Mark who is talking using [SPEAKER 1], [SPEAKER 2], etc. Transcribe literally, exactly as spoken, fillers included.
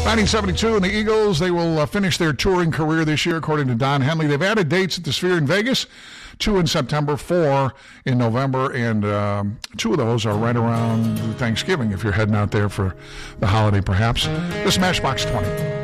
[SPEAKER 1] nineteen seventy-two and the Eagles, they will uh, finish their touring career this year, according to Don Henley. They've added dates at the Sphere in Vegas, two in September, four in November, and um, two of those are right around Thanksgiving if you're heading out there for the holiday, perhaps. The Smashbox twenty.